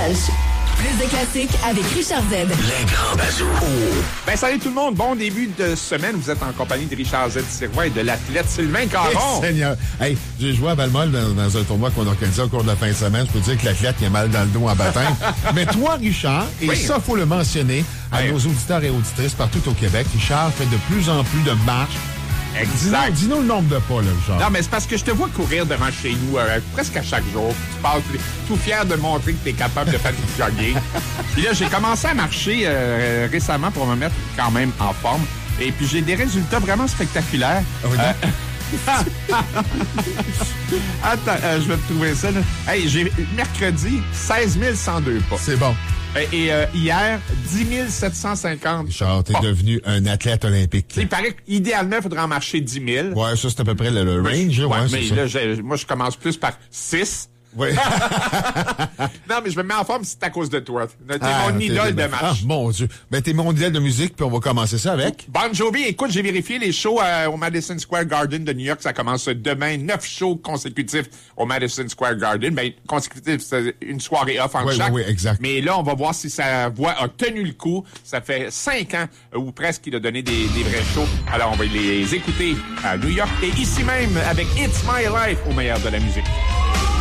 Plus de classiques avec Richard Z. Les grands bazous. Ben, salut tout le monde. Bon début de semaine. Vous êtes en compagnie de Richard Z. Sirois et de l'athlète Sylvain Caron. Seigneur. Hey, j'ai joué à Balmol dans un tournoi qu'on organisait au cours de la fin de semaine. Je peux dire que l'athlète il a mal dans le dos en baptême. Mais toi, Richard, et ça, faut le mentionner à nos auditeurs et auditrices partout au Québec, Richard fait de plus en plus de marches. Exact. Dis-nous le nombre de pas, là, Richard. Non, mais c'est parce que je te vois courir devant chez nous presque à chaque jour. Tu passes tout fier de montrer que tu es capable de faire du jogging. Puis là, j'ai commencé à marcher récemment pour me mettre quand même en forme. Et puis, j'ai des résultats vraiment spectaculaires. Attends, je vais te trouver ça. Là. Hey, j'ai mercredi, 16 102 pas. C'est bon. Et hier, 10 750. Richard, t'es devenu un athlète olympique. Il paraît qu'idéalement, il faudrait en marcher 10 000. Ouais, ça, c'est à peu près le range. Ouais, mais c'est là, ça. moi, je commence plus par 6. Oui. Non, mais je me mets en forme, c'est à cause de toi. T'es mon idole de marche. Ah, mon Dieu. Ben, t'es mon idole de musique, puis on va commencer ça avec. Bon Jovi, écoute, j'ai vérifié les shows au Madison Square Garden de New York. Ça commence demain. 9 shows consécutifs au Madison Square Garden. Ben, consécutifs, c'est une soirée off en chaque. Oui, exact. Mais là, on va voir si sa voix a tenu le coup. Ça fait 5 ans ou presque qu'il a donné des vrais shows. Alors, on va les écouter à New York et ici même avec It's My Life au meilleur de la musique.